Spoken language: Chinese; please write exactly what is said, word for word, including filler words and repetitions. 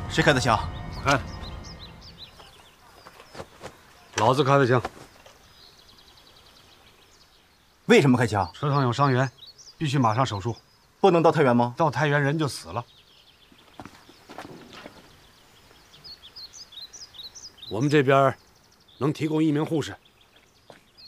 谁开的枪？ 我开的。老子开的枪。 为什么开枪？ 车上有伤员，必须马上手术。 不能到太原吗？ 到太原人就死了。我们这边能提供一名护士。